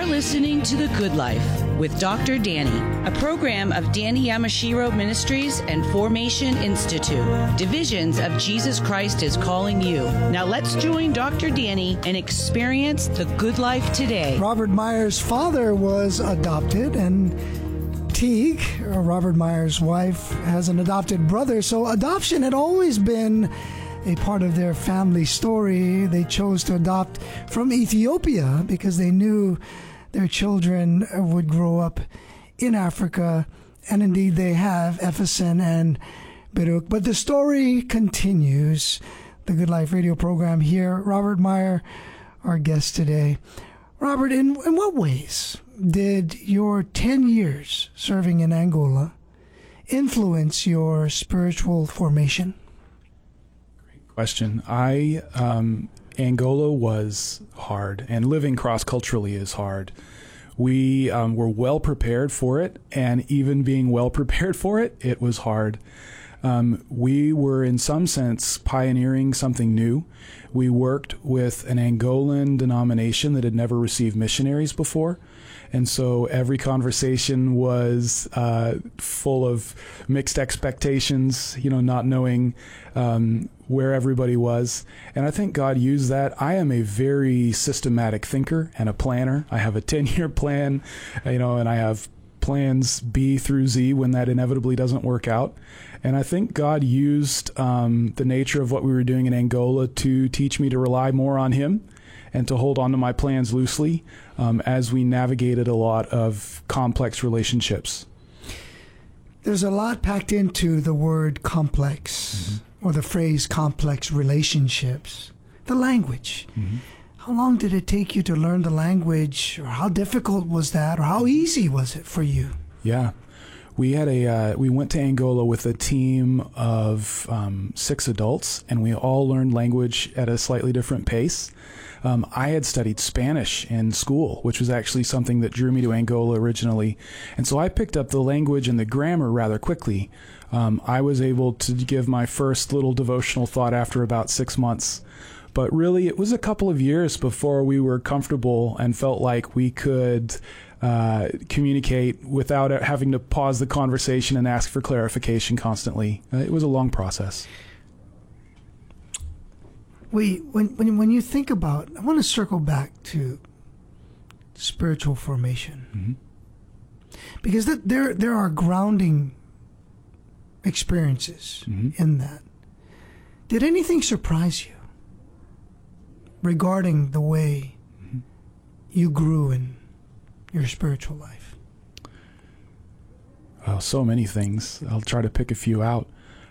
You're listening to The Good Life with Dr. Danny, a program of Danny Yamashiro Ministries and Formation Institute, divisions of Jesus Christ is Calling You. Now let's join Dr. Danny and experience the good life today. Robert Meyer's father was adopted, and Teague, Robert Meyer's wife, has an adopted brother, so adoption had always been a part of their family story. They chose to adopt from Ethiopia because they knew their children would grow up in Africa, and indeed they have, Epheson and Baruch. But the story continues. The Good Life radio program here. Robert Meyer, our guest today. Robert, in what ways did your 10 years serving in Angola influence your spiritual formation? Question. Angola was hard, and living cross-culturally is hard. We were well prepared for it, and even being well prepared for it, it was hard. We were, in some sense, pioneering something new. We worked with an Angolan denomination that had never received missionaries before. And so every conversation was full of mixed expectations, not knowing where everybody was. And I think God used that. I am a very systematic thinker and a planner. I have a 10-year plan, and I have plans B through Z when that inevitably doesn't work out. And I think God used the nature of what we were doing in Angola to teach me to rely more on Him and to hold on to my plans loosely as we navigated a lot of complex relationships. There's a lot packed into the word complex, or the phrase complex relationships. The language. How long did it take you to learn the language, or how difficult was that, or how easy was it for you? Yeah. We went to Angola with a team of 6 adults, and we all learned language at a slightly different pace. I had studied Spanish in school, which was actually something that drew me to Angola originally. And so I picked up the language and the grammar rather quickly. I was able to give my first little devotional thought after about 6 months. But really, it was a couple of years before we were comfortable and felt like we could communicate without having to pause the conversation and ask for clarification constantly. It was a long process. When you think about, I want to circle back to spiritual formation, because there are grounding experiences in that. Did anything surprise you regarding the way you grew in your spiritual life? Well, so many things. I'll try to pick a few out.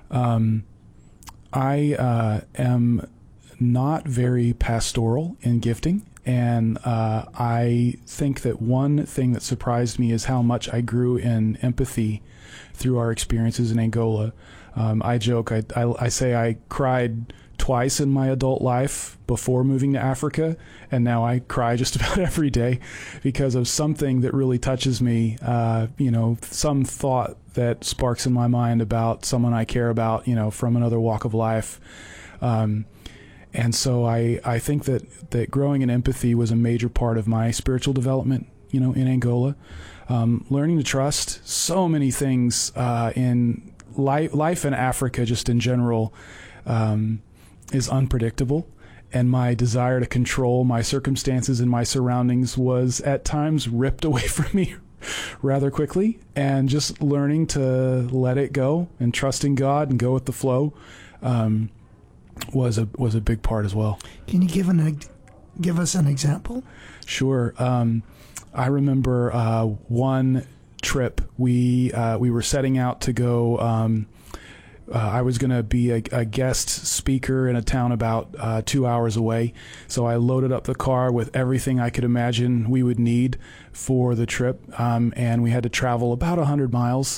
I am not very pastoral in gifting, and I think that one thing that surprised me is how much I grew in empathy through our experiences in Angola. I joke, I say I cried twice in my adult life before moving to Africa, and now I cry just about every day because of something that really touches me, some thought that sparks in my mind about someone I care about, from another walk of life. And so I think that growing in empathy was a major part of my spiritual development, in Angola. Learning to trust, so many things in life in Africa just in general is unpredictable. And my desire to control my circumstances and my surroundings was at times ripped away from me rather quickly. And just learning to let it go and trusting God and go with the flow was a big part as well. Can you give us an example? Sure. I remember one trip we were setting out to go. I was going to be a guest speaker in a town about 2 hours away. So I loaded up the car with everything I could imagine we would need for the trip. And we had to travel about 100 miles